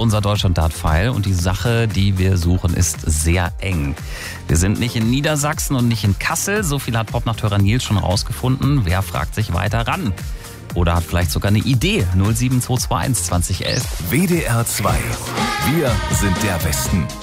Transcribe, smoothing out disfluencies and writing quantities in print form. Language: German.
unser Deutschland-Dart-File und die Sache, die wir suchen, ist sehr eng. Wir sind nicht in Niedersachsen und nicht in Kassel. So viel hat Popnachthörer Nils schon rausgefunden. Wer fragt sich weiter ran? Oder hat vielleicht sogar eine Idee? 07221 2011. WDR 2. Wir sind der Westen.